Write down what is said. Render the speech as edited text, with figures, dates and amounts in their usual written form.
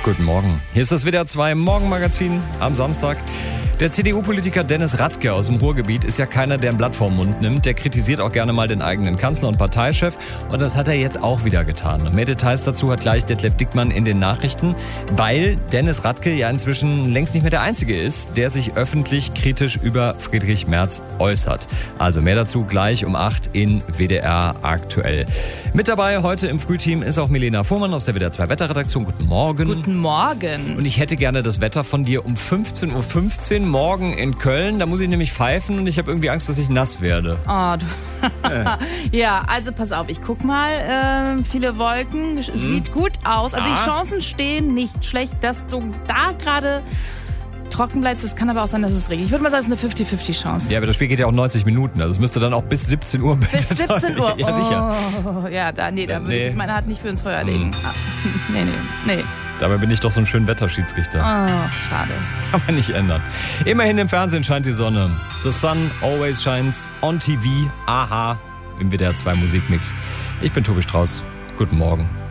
Guten Morgen. Hier ist das WDR 2 Morgenmagazin am Samstag. Der CDU-Politiker Dennis Radke aus dem Ruhrgebiet ist ja keiner, der ein Blatt vorm Mund nimmt. Der kritisiert auch gerne mal den eigenen Kanzler und Parteichef. Und das hat er jetzt auch wieder getan. Mehr Details dazu hat gleich Detlef Dickmann in den Nachrichten, weil Dennis Radke ja inzwischen längst nicht mehr der Einzige ist, der sich öffentlich kritisch über Friedrich Merz äußert. Also mehr dazu gleich um 8 in WDR aktuell. Mit dabei heute im Frühteam ist auch Milena Fuhrmann aus der WDR 2 Wetterredaktion. Guten Morgen. Guten Morgen. Und ich hätte gerne das Wetter von dir um 15:15 Uhr morgen in Köln. Da muss ich nämlich pfeifen und ich habe irgendwie Angst, dass ich nass werde. Oh, du. Ja, also pass auf, ich guck mal. Viele Wolken, sieht gut aus. Also die Chancen stehen nicht schlecht, dass du da gerade trocken bleibst. Es kann aber auch sein, dass es regnet. Ich würde mal sagen, es ist eine 50-50 Chance. Ja, aber das Spiel geht ja auch 90 Minuten. Also es müsste dann auch bis 17 Uhr. Bis 17 Uhr? Ja, sicher. Oh, ja, da würde ich jetzt meine Hand nicht für ins Feuer legen. Nee. Dabei bin ich doch so ein schön Wetterschiedsrichter. Oh, schade. Kann man nicht ändern. Immerhin im Fernsehen scheint die Sonne. The sun always shines on TV. Aha. Im WDR 2 Musikmix. Ich bin Tobi Strauß. Guten Morgen.